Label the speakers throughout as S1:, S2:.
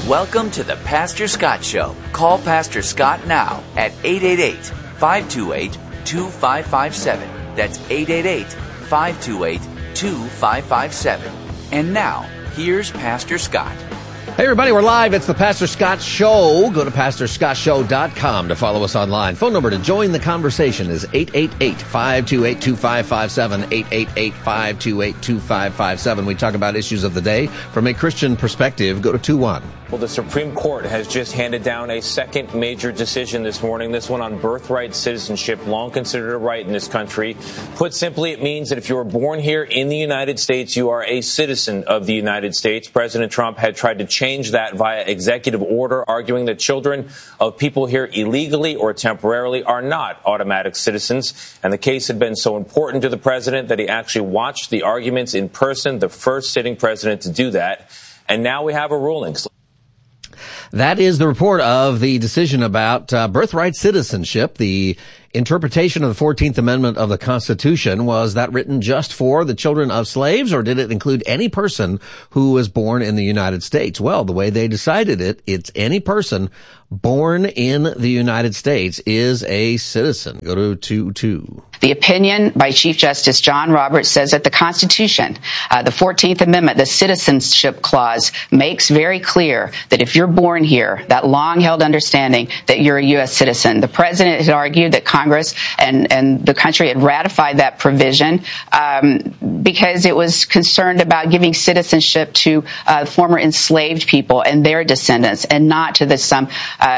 S1: Welcome to the Pastor Scott Show. Call Pastor Scott now at 888-528-2557. That's 888-528-2557. And now, here's Pastor Scott.
S2: Hey everybody, we're live. It's the Pastor Scott Show. Go to PastorScottShow.com to follow us online. Phone number to join the conversation is 888-528-2557, 888-528-2557. We talk about issues of the day from a Christian perspective. Go to 21.
S3: Well, the Supreme Court has just handed down a second major decision this morning, this one on birthright citizenship, long considered a right in this country. Put simply, it means that if you were born here in the United States, you are a citizen of the United States. President Trump had tried to change that via executive order, arguing that children of people here illegally or temporarily are not automatic citizens. And the case had been so important to the president that he actually watched the arguments in person, the first sitting president to do that. And now we have a ruling.
S2: That is the report of the decision about birthright citizenship. The interpretation of the 14th Amendment of the Constitution, was that written just for the children of slaves, or did it include any person who was born in the United States? Well, the way they decided it, it's any person born in the United States is a citizen. Go to 2-2.
S4: The opinion by Chief Justice John Roberts says that the Constitution, the 14th Amendment, the Citizenship Clause, makes very clear that if you're born here, that long-held understanding that you're a U.S. citizen. The president had argued that Congress and the country had ratified that provision because it was concerned about giving citizenship to former enslaved people and their descendants, and not to the some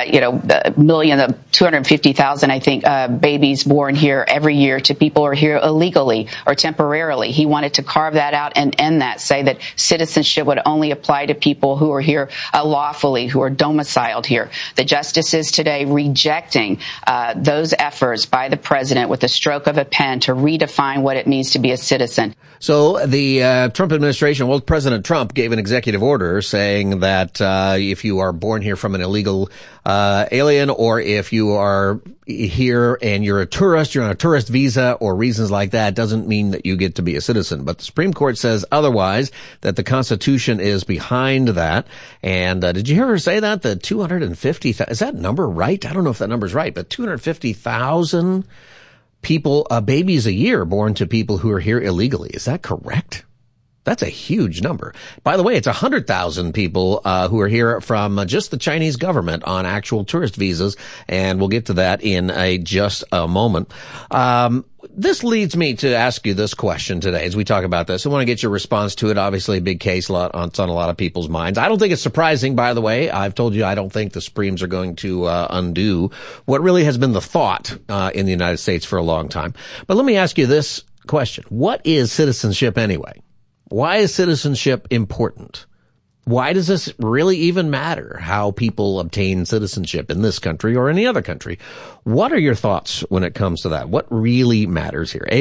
S4: 250,000, I think, babies born here every year to people who are here illegally or temporarily. He wanted to carve that out and end that, say that citizenship would only apply to people who are here lawfully, who are domiciled here. The justices today rejecting those efforts by the president with the stroke of a pen to redefine what it means to be a citizen.
S2: So the Trump administration, well, President Trump gave an executive order saying that if you are born here from an illegal alien, or if you are here and you're a tourist, you're on a tourist visa or reasons like that, doesn't mean that you get to be a citizen. But the Supreme Court says otherwise, that the Constitution is behind that. And did you hear her say that? The 250,000, is that number right? I don't know if that number's right, but 250,000 people, babies a year born to people who are here illegally. Is that correct? That's a huge number. By the way, it's 100,000 people who are here from just the Chinese government on actual tourist visas, and we'll get to that in just a moment. This leads me to ask you this question today as we talk about this. I want to get your response to it. Obviously, a big case, it's on a lot of people's minds. I don't think it's surprising, by the way. I've told you I don't think the Supremes are going to undo what really has been the thought in the United States for a long time. But let me ask you this question. What is citizenship anyway? Why is citizenship important? Why does this really even matter, how people obtain citizenship in this country or any other country? What are your thoughts when it comes to that? What really matters here?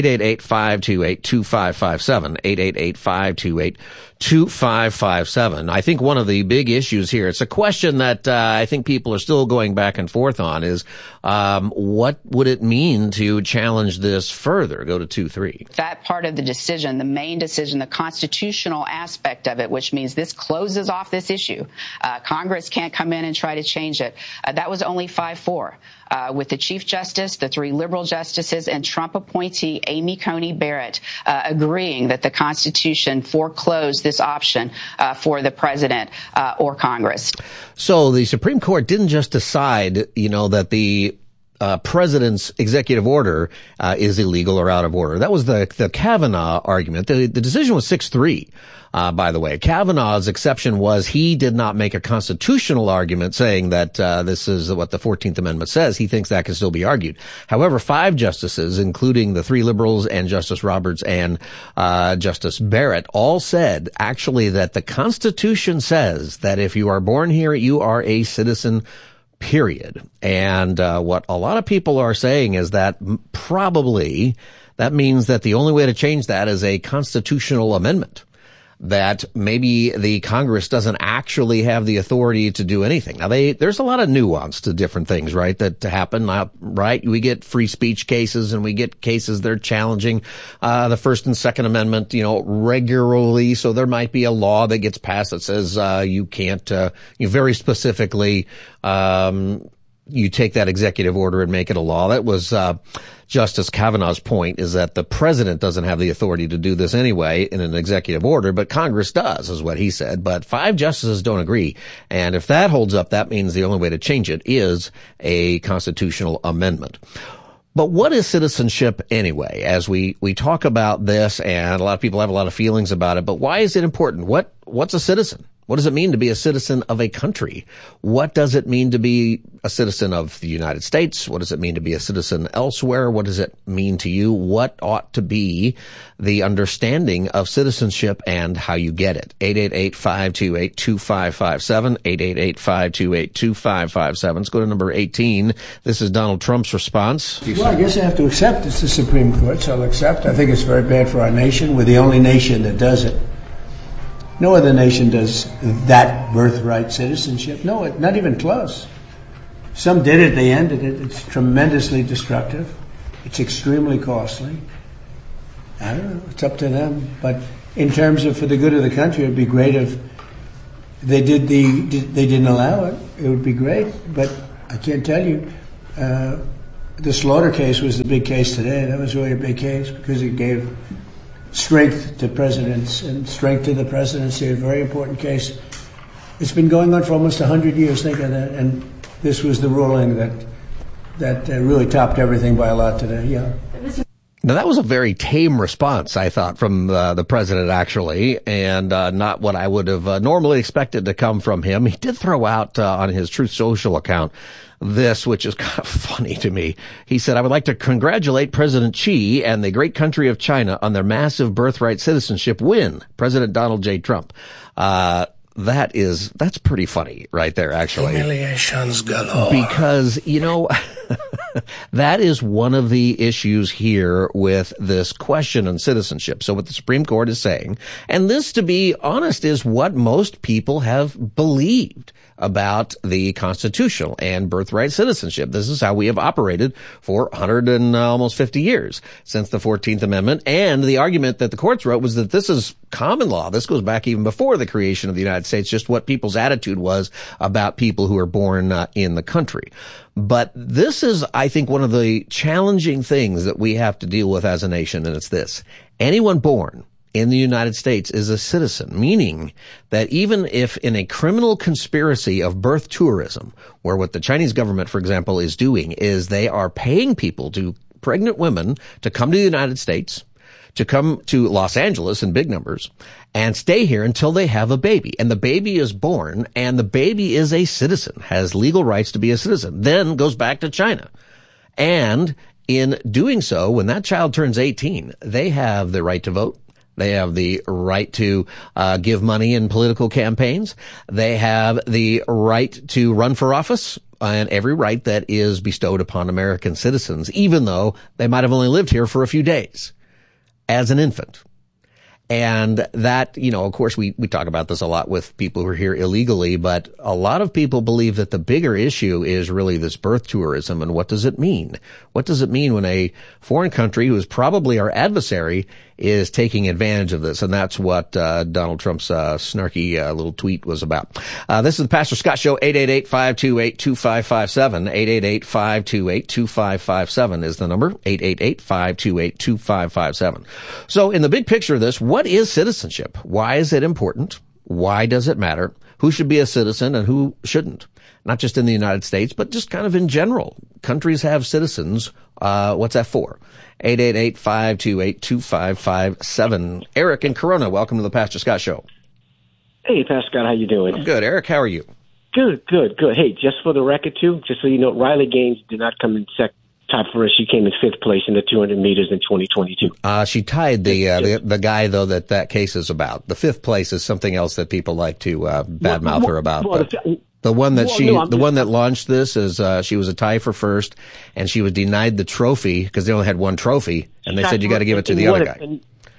S2: 888-528-2557, 888-528-2557. I think one of the big issues here, it's a question that I think people are still going back and forth on, is what would it mean to challenge this further? Go to 2-3.
S4: That part of the decision, the main decision, the constitutional aspect of it, which means this closes off this issue. Congress can't come in and try to change it. That was only 5-4. With the Chief Justice, the 3 liberal justices, and Trump appointee Amy Coney Barrett agreeing that the Constitution foreclosed this option for the president or Congress. So
S2: the Supreme Court didn't just decide, that the president's executive order is illegal or out of order. That was the Kavanaugh argument. The decision was 6-3. By the way, Kavanaugh's exception was he did not make a constitutional argument saying that this is what the 14th Amendment says. He thinks that can still be argued. However, 5 justices, including the 3 liberals and Justice Roberts and Justice Barrett, all said actually that the Constitution says that if you are born here, you are a citizen, period. And what a lot of people are saying is that probably that means that the only way to change that is a constitutional amendment. that maybe the Congress doesn't actually have the authority to do anything. Now, there's a lot of nuance to different things, right, that happen, right? We get free speech cases and we get cases that are challenging the First and Second Amendment, regularly. So there might be a law that gets passed that says you can't, very specifically, you take that executive order and make it a law. That was Justice Kavanaugh's point, is that the president doesn't have the authority to do this anyway in an executive order, but Congress does, is what he said. But 5 justices don't agree. And if that holds up, that means the only way to change it is a constitutional amendment. But what is citizenship anyway? As we talk about this, and a lot of people have a lot of feelings about it, but why is it important? What's a citizen? What does it mean to be a citizen of a country? What does it mean to be a citizen of the United States? What does it mean to be a citizen elsewhere? What does it mean to you? What ought to be the understanding of citizenship and how you get it? 888-528-2557, 888-528-2557. Let's go to number 18. This is Donald Trump's response.
S5: Well, I guess I have to accept it's the Supreme Court, so I'll accept. I think it's very bad for our nation. We're the only nation that does it. No other nation does that birthright citizenship. No, not even close. Some did it, they ended it. It's tremendously destructive. It's extremely costly. I don't know, it's up to them. But in terms of for the good of the country, it would be great if they didn't allow it. It would be great, but I can't tell you. The Slaughter case was the big case today. That was really a big case because it gave strength to presidents and strength to the presidency, a very important case. It's been going on for almost 100 years, think of that, and this was the ruling that really topped everything by a lot today, yeah.
S2: Now, that was a very tame response, I thought, from the president, actually, and not what I would have normally expected to come from him. He did throw out on his Truth Social account this, which is kind of funny to me. He said, "I would like to congratulate President Xi and the great country of China on their massive birthright citizenship win, President Donald J. Trump." That's pretty funny right there, actually.
S6: Humiliations galore.
S2: Because, that is one of the issues here with this question on citizenship. So what the Supreme Court is saying, and this, to be honest, is what most people have believed about the constitutional and birthright citizenship. This is how we have operated for 100 and almost 50 years since the 14th Amendment. And the argument that the courts wrote was that this is common law. This goes back even before the creation of the United States, just what people's attitude was about people who are born in the country. But this is, I think, one of the challenging things that we have to deal with as a nation, and it's this. Anyone born in the United States is a citizen, meaning that even if in a criminal conspiracy of birth tourism, where what the Chinese government, for example, is doing is they are paying people, pregnant women, to come to the United States, to come to Los Angeles in big numbers, and stay here until they have a baby. And the baby is born, and the baby is a citizen, has legal rights to be a citizen, then goes back to China. And in doing so, when that child turns 18, they have the right to vote. They have the right to give money in political campaigns. They have the right to run for office, and every right that is bestowed upon American citizens, even though they might have only lived here for a few days as an infant. And that, of course, we talk about this a lot with people who are here illegally, but a lot of people believe that the bigger issue is really this birth tourism. And what does it mean? What does it mean when a foreign country, who is probably our adversary, is taking advantage of this? And that's what Donald Trump's snarky little tweet was about. This is the Pastor Scott Show. 888-528-2557. 888-528-2557 is the number. 888-528-2557. So in the big picture of this, what is citizenship? Why is it important? Why does it matter? Who should be a citizen and who shouldn't? Not just in the United States, but just kind of in general. Countries have citizens. What's that for? 888-528-2557. Eric in Corona, welcome to the Pastor Scott Show.
S7: Hey, Pastor Scott, how you doing?
S2: I'm good. Eric, how are you?
S7: Good. Hey, just for the record, too, just so you know, Riley Gaines did not come in top first. She came in 5th place in the 200 meters in 2022.
S2: She tied the guy, though, that case is about. The 5th place is something else that people like to badmouth her about. The one that launched this is she was a tie for first, and she was denied the trophy because they only had one trophy, and they said you got to give it to the other guy.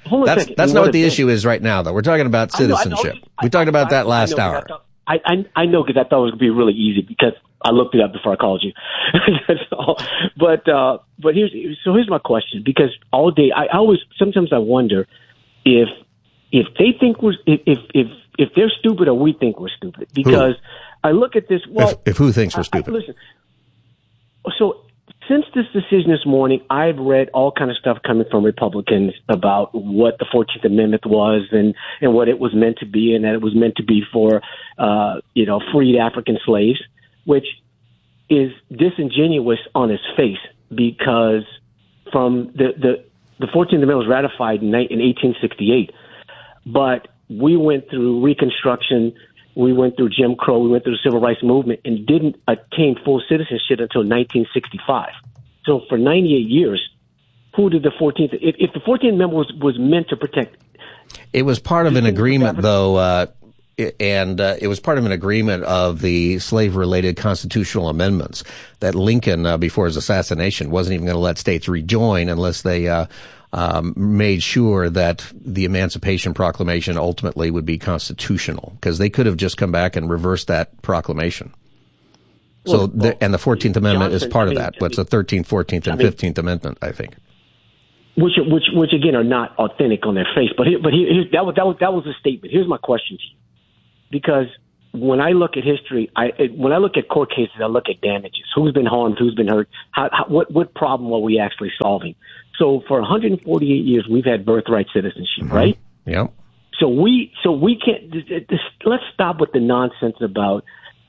S7: hold on a second.
S2: That's not what the issue is right now, though. We're talking about citizenship. We talked about that last hour.
S7: I know, because I thought it was going to be really easy because I looked it up before I called you. That's all. But here's my question, because all day sometimes I wonder if they think if they're stupid or we think we're stupid, because I look at this. Well,
S2: if who thinks we're stupid?
S7: Listen. So since this decision this morning, I've read all kind of stuff coming from Republicans about what the 14th Amendment was and what it was meant to be, and that it was meant to be for, freed African slaves, which is disingenuous on its face, because from the 14th Amendment was ratified in 1868, but we went through Reconstruction, we went through Jim Crow, we went through the Civil Rights Movement, and didn't attain full citizenship until 1965. So for 98 years, who did the 14th? If the 14th Amendment was meant to protect,
S2: it was part of an agreement, though, it was part of an agreement of the slave-related constitutional amendments that Lincoln, before his assassination, wasn't even going to let states rejoin unless they made sure that the Emancipation Proclamation ultimately would be constitutional, because they could have just come back and reversed that proclamation. And the 14th Amendment is part of that. What's the 13th, 14th, and 15th Amendment, I think.
S7: Which again are not authentic on their face. But that was a statement. Here's my question to you, because when I look at history, when I look at court cases, I look at damages. Who's been harmed? Who's been hurt? What problem are we actually solving? So for 148 years, we've had birthright citizenship, right?
S2: Yeah.
S7: So we can't. Let's stop with the nonsense about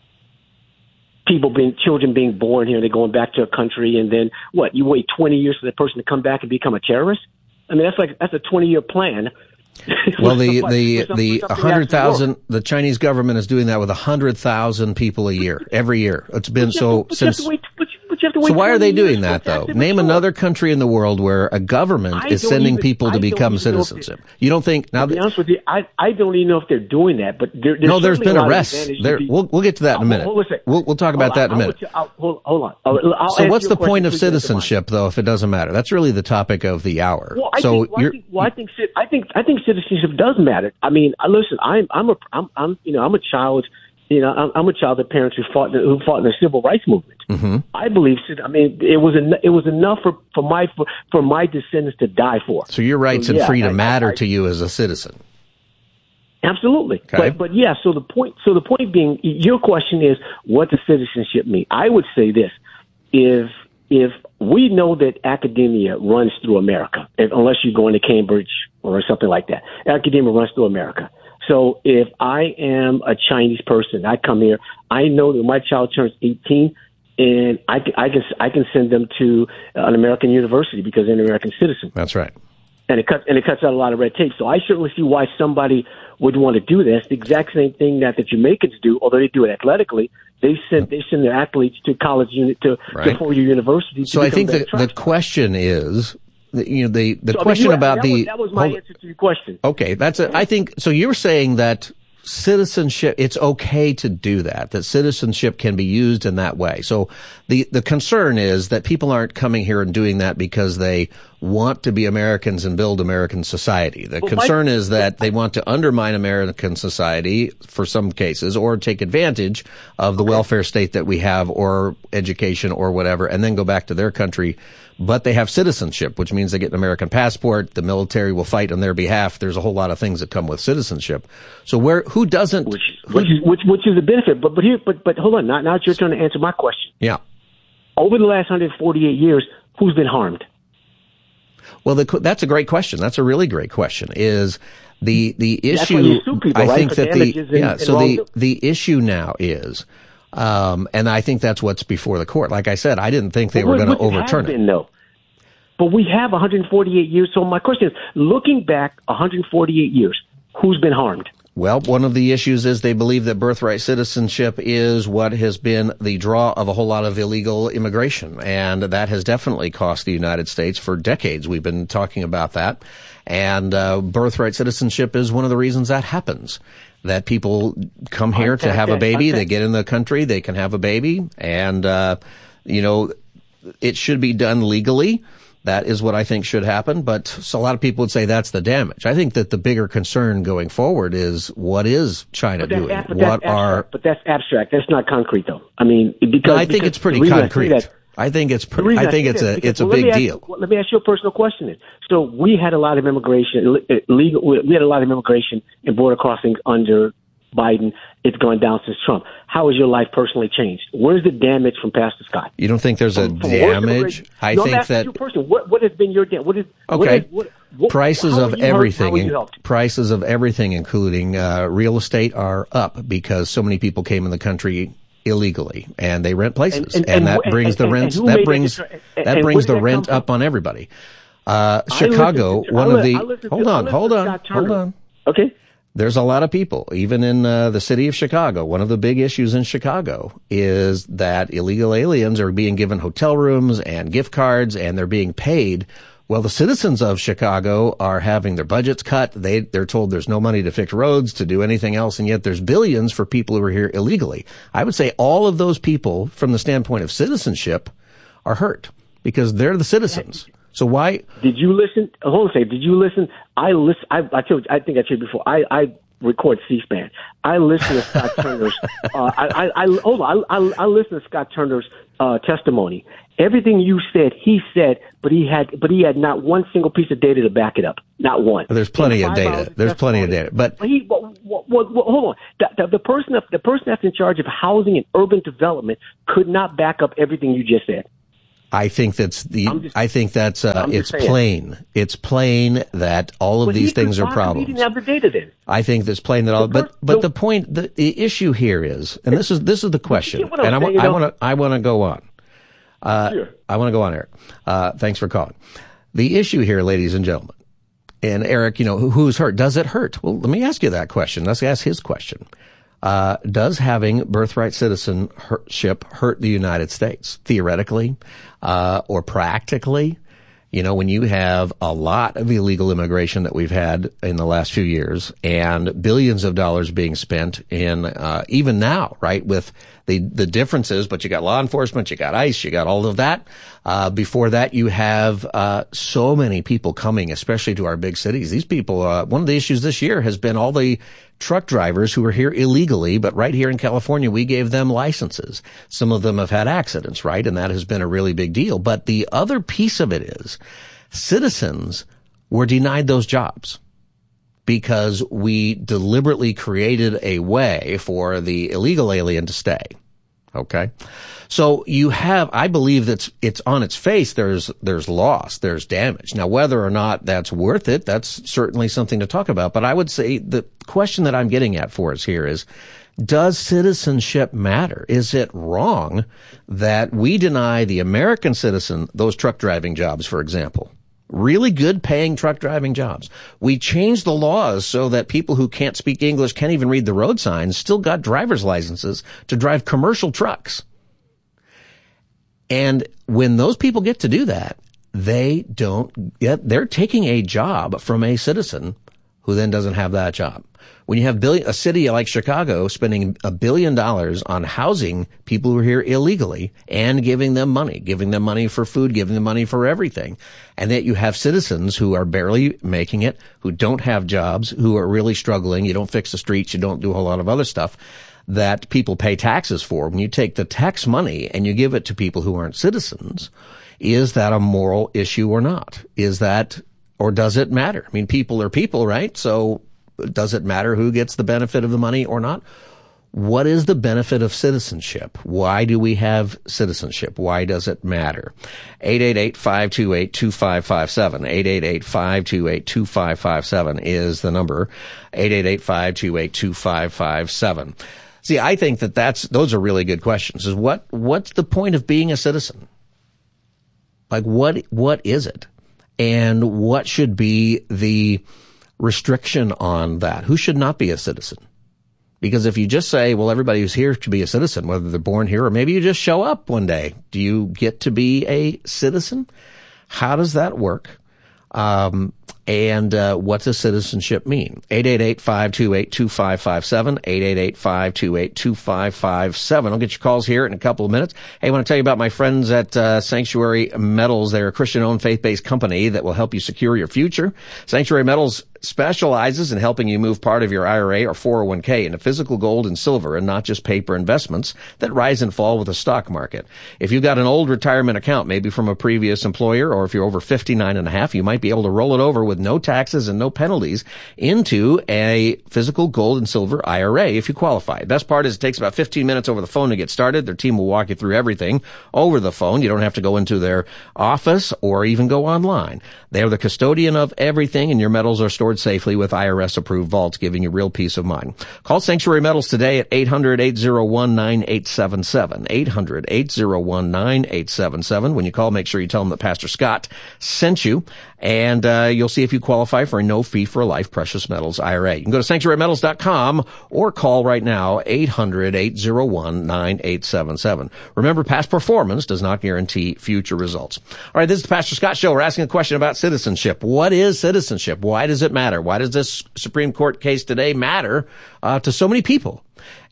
S7: children being born here, they're going back to a country, and then what? You wait 20 years for the person to come back and become a terrorist? I mean, that's a 20-year plan.
S2: Well, the 100,000, the Chinese government is doing that with 100,000 people a year, every year. It's been so since. So why are they doing that, though? Name another country in the world where a government is sending people to become citizens. You don't think now?
S7: To be honest with you, I don't even know if they're doing that. But
S2: there's been arrests. We'll get to that in a minute. We'll talk about that in a minute.
S7: Hold on.
S2: So what's the point of citizenship, though, if it doesn't matter? That's really the topic of the hour.
S7: I think citizenship does matter. I mean, listen, I'm a child. I'm a child of parents who fought in the civil rights movement.
S2: Mm-hmm.
S7: I believe. I mean, it was enough for my descendants to die for.
S2: So your rights and freedom matter to you as a citizen.
S7: Absolutely.
S2: Okay.
S7: But yeah. So the point being, your question is, what does citizenship mean? I would say this: if we know that academia runs through America, unless you're going to Cambridge or something like that, academia runs through America. So if I am a Chinese person, I come here, I know that my child turns 18, and I can send them to an American university because they're an American citizen.
S2: That's right.
S7: And it cuts out a lot of red tape. So I certainly see why somebody would want to do this. The exact same thing that the Jamaicans do, although they do it athletically. They send their athletes to college to 4-year universities.
S2: So I think the question is, the question about
S7: that was my answer to your question.
S2: Okay, I think so. You're saying that citizenship, it's okay to do that citizenship can be used in that way. So the concern is that people aren't coming here and doing that because they want to be Americans and build American society. The concern is that they want to undermine American society for some cases, or take advantage of the welfare state that we have, or education or whatever, and then go back to their country. But they have citizenship, which means they get an American passport. The military will fight on their behalf. There's a whole lot of things that come with citizenship. So who doesn't?
S7: Which is a benefit. But hold on. Now it's your turn to answer my question.
S2: Yeah.
S7: Over the last 148 years, who's been harmed?
S2: Well, that's a great question. That's a really great question. Is the issue?
S7: That's why you sue people,
S2: I think
S7: that
S2: the issue now is. And I think that's what's before the court. Like I said, I didn't think they were going to overturn it.
S7: No. But we have 148 years. So my question is, looking back 148 years, who's been harmed?
S2: Well, one of the issues is they believe that birthright citizenship is what has been the draw of a whole lot of illegal immigration. And that has definitely cost the United States for decades. We've been talking about that. And birthright citizenship is one of the reasons that happens. That people come here to have a baby, they get in the country, they can have a baby, and, it should be done legally. That is what I think should happen, but a lot of people would say that's the damage. I think that the bigger concern going forward is what is China doing?
S7: But that's abstract. That's not concrete, though. I mean, because
S2: I think it's pretty concrete. I think it's a big deal.
S7: Let me ask you a personal question then. So we had a lot of immigration, we had a lot of immigration and border crossings under Biden. It's gone down since Trump. How has your life personally changed? Where's the damage from Pastor Scott?
S2: You don't think there's a damage? I think that.
S7: What has been your damage?
S2: Prices of everything, including real estate, are up because so many people came in the country illegally and they rent places, and that brings the rent. That brings the rent up on everybody. Chicago, hold on.
S7: Okay.
S2: There's a lot of people, even in the city of Chicago. One of the big issues in Chicago is that illegal aliens are being given hotel rooms and gift cards, and they're being paid. Well, the citizens of Chicago are having their budgets cut. They're told there's no money to fix roads, to do anything else, and yet there's billions for people who are here illegally. I would say all of those people, from the standpoint of citizenship, are hurt because they're the citizens. So why
S7: did you listen? Hold on a second. Did you listen? I listen. I told you. I think I told you before. I record C-SPAN. I listen to Scott Turner's. I listen to Scott Turner's testimony. Everything you said, he said, but he had not one single piece of data to back it up. Not one.
S2: Well, there's plenty of data. But
S7: hold on. The person that's in charge of housing and urban development could not back up everything you just said.
S2: I think it's plain. It's plain that all of these things are problems.
S7: He didn't have the data then.
S2: I think it's plain that all. But the point, the issue here is, and this is the question, and I want to go on.
S7: Sure.
S2: I want to go on, Eric. Thanks for calling. The issue here, ladies and gentlemen, and Eric, who's hurt? Does it hurt? Well, let me ask you that question. Let's ask his question. Does having birthright citizenship hurt the United States theoretically, or practically? When you have a lot of illegal immigration that we've had in the last few years and billions of dollars being spent in, even now, right, with the differences, but you got law enforcement, you got ICE, you got all of that. Before that, you have, so many people coming, especially to our big cities. These people, one of the issues this year has been all the truck drivers who were here illegally, but right here in California, we gave them licenses. Some of them have had accidents, right? And that has been a really big deal. But the other piece of it is citizens were denied those jobs because we deliberately created a way for the illegal alien to stay. Okay. So I believe that it's on its face, there's loss, there's damage. Now, whether or not that's worth it, that's certainly something to talk about. But I would say the question that I'm getting at for us here is, does citizenship matter? Is it wrong that we deny the American citizen those truck driving jobs, for example? Really good paying truck driving jobs. We changed the laws so that people who can't speak English, can't even read the road signs, still got driver's licenses to drive commercial trucks. And when those people get to do that, they're taking a job from a citizen who then doesn't have that job. When you have a city like Chicago spending $1 billion on housing people who are here illegally and giving them money for food, giving them money for everything, and that you have citizens who are barely making it, who don't have jobs, who are really struggling, you don't fix the streets, you don't do a whole lot of other stuff that people pay taxes for. When you take the tax money and you give it to people who aren't citizens, is that a moral issue or not? Or does it matter? I mean, people are people, right? So does it matter who gets the benefit of the money or not? What is the benefit of citizenship? Why do we have citizenship? Why does it matter? 888-528-2557. 888-528-2557 is the number. 888-528-2557. See, I think those are really good questions. What's the point of being a citizen? Like, what is it? And what should be the restriction on that? Who should not be a citizen? Because if you just say, well, everybody who's here should be a citizen, whether they're born here or maybe you just show up one day, do you get to be a citizen? How does that work? And And what does citizenship mean? 888-528-2557, 888-528-2557. I'll get your calls here in a couple of minutes. Hey, I want to tell you about my friends at Sanctuary Metals. They're a Christian-owned, faith-based company that will help you secure your future. Sanctuary Metals specializes in helping you move part of your IRA or 401k into physical gold and silver and not just paper investments that rise and fall with the stock market. If you've got an old retirement account, maybe from a previous employer, or if you're over 59 and a half, you might be able to roll it over with no taxes and no penalties into a physical gold and silver IRA if you qualify. Best part is it takes about 15 minutes over the phone to get started. Their team will walk you through everything over the phone. You don't have to go into their office or even go online. They're the custodian of everything, and your metals are stored safely with IRS-approved vaults, giving you real peace of mind. Call Sanctuary Metals today at 800-801-9877. 800-801-9877. When you call, make sure you tell them that Pastor Scott sent you, and you'll see if you qualify for a no-fee-for-life precious metals IRA. You can go to sanctuarymetails.com or call right now, 800-801-9877. Remember, past performance does not guarantee future results. All right, this is the Pastor Scott Show. We're asking a question about citizenship. What is citizenship? Why does it matter? Why does this Supreme Court case today matter to so many people?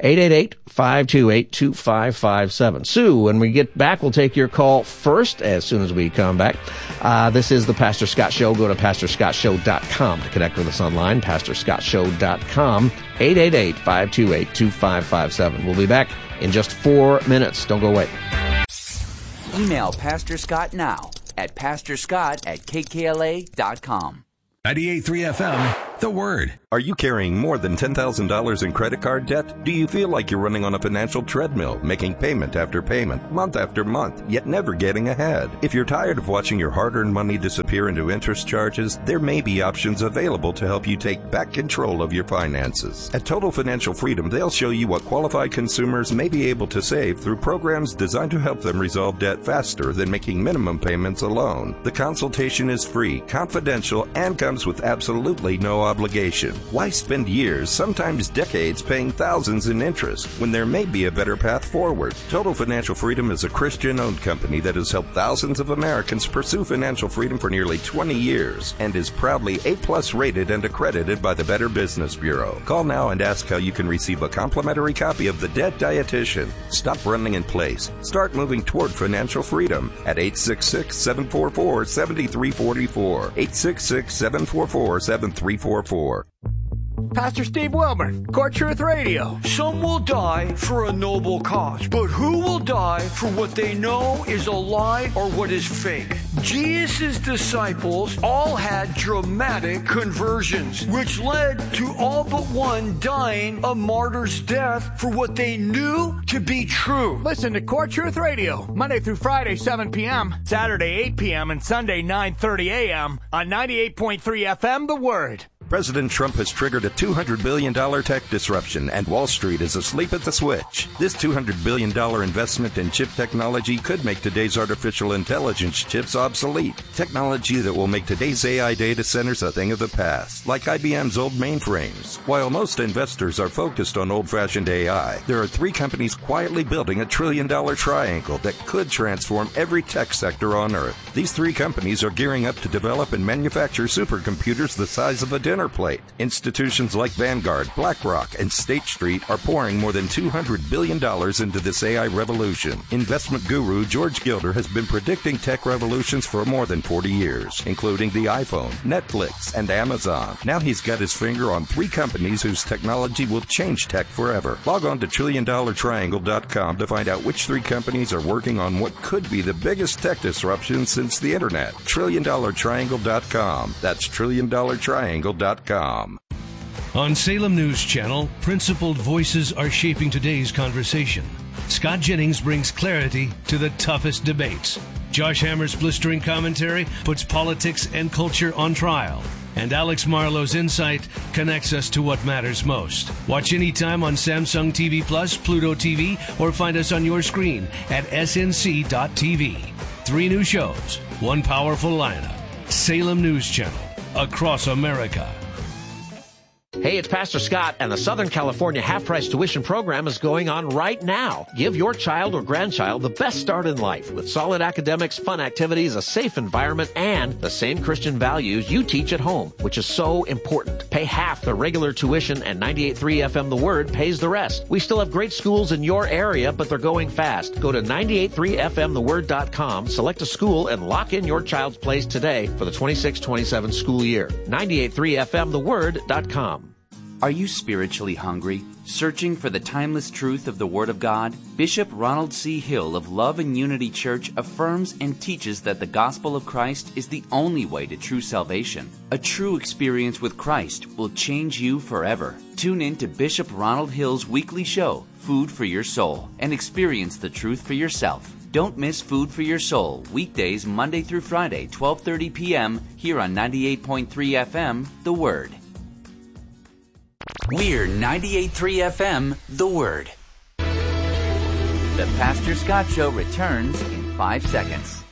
S2: 888-528-2557. Sue, when we get back, we'll take your call first as soon as we come back. This is the Pastor Scott Show. Go to pastorscottshow.com to connect with us online, pastorscottshow.com, 888-528-2557. We'll be back in just 4 minutes. Don't go away.
S1: Email Pastor Scott now at pastorscott@kkla.com.
S6: 98.3 FM, The Word.
S8: Are you carrying more than $10,000 in credit card debt? Do you feel like you're running on a financial treadmill, making payment after payment, month after month, yet never getting ahead? If you're tired of watching your hard-earned money disappear into interest charges, there may be options available to help you take back control of your finances. At Total Financial Freedom, they'll show you what qualified consumers may be able to save through programs designed to help them resolve debt faster than making minimum payments alone. The consultation is free, confidential, and comes with absolutely no obligation. Why spend years, sometimes decades, paying thousands in interest when there may be a better path forward? Total Financial Freedom is a Christian-owned company that has helped thousands of Americans pursue financial freedom for nearly 20 years and is proudly A+ rated and accredited by the Better Business Bureau. Call now and ask how you can receive a complimentary copy of The Debt Dietitian. Stop running in place. Start moving toward financial freedom at 866-744-7344. 866-744-7344.
S9: Pastor Steve Wilburn, Core Truth Radio. Some will die for a noble cause, but who will die for what they know is a lie or what is fake? Jesus' disciples all had dramatic conversions, which led to all but one dying a martyr's death for what they knew to be true. Listen to Core Truth Radio, Monday through Friday, 7 p.m., Saturday, 8 p.m., and Sunday, 9:30 a.m. on 98.3 FM, The Word.
S8: President Trump has triggered a $200 billion tech disruption, and Wall Street is asleep at the switch. This $200 billion investment in chip technology could make today's artificial intelligence chips obsolete. Technology that will make today's AI data centers a thing of the past, like IBM's old mainframes. While most investors are focused on old-fashioned AI, there are three companies quietly building a trillion-dollar triangle that could transform every tech sector on Earth. These three companies are gearing up to develop and manufacture supercomputers the size of a dinner plate. Institutions like Vanguard, BlackRock, and State Street are pouring more than $200 billion into this AI revolution. Investment guru George Gilder has been predicting tech revolutions for more than 40 years, including the iPhone, Netflix, and Amazon. Now he's got his finger on three companies whose technology will change tech forever. Log on to TrillionDollarTriangle.com to find out which three companies are working on what could be the biggest tech disruption since the internet. TrillionDollarTriangle.com. That's TrillionDollarTriangle.com.
S6: On Salem News Channel, principled voices are shaping today's conversation. Scott Jennings brings clarity to the toughest debates. Josh Hammer's blistering commentary puts politics and culture on trial. And Alex Marlowe's insight connects us to what matters most. Watch anytime on Samsung TV Plus, Pluto TV, or find us on your screen at snc.tv. 3 new shows, 1 powerful lineup. Salem News Channel, across America.
S2: Hey, it's Pastor Scott, and the Southern California half-price tuition program is going on right now. Give your child or grandchild the best start in life with solid academics, fun activities, a safe environment, and the same Christian values you teach at home, which is so important. Pay half the regular tuition, and 98.3 FM The Word pays the rest. We still have great schools in your area, but they're going fast. Go to 98.3fmtheword.com, select a school, and lock in your child's place today for the 26-27 school year. 98.3fmtheword.com.
S1: Are you spiritually hungry? Searching for the timeless truth of the Word of God? Bishop Ronald C. Hill of Love and Unity Church affirms and teaches that the gospel of Christ is the only way to true salvation. A true experience with Christ will change you forever. Tune in to Bishop Ronald Hill's weekly show, Food for Your Soul, and experience the truth for yourself. Don't miss Food for Your Soul, weekdays Monday through Friday, 12:30 p.m. here on 98.3 FM, The Word. We're 98.3 FM, The Word. The Pastor Scott Show returns in 5 seconds.